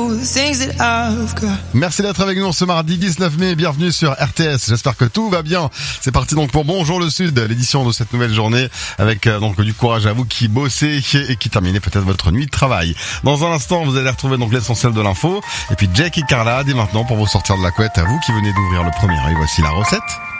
Merci d'être avec nous ce mardi 19 mai, bienvenue sur RTS, j'espère que tout va bien. C'est parti donc pour Bonjour le Sud, l'édition de cette nouvelle journée avec donc du courage à vous qui bossez et qui terminez peut-être votre nuit de travail. Dans un instant, vous allez retrouver donc l'essentiel de l'info et puis Jake et Carla dès maintenant pour vous sortir de la couette, à vous qui venez d'ouvrir le premier œil, voici la recette.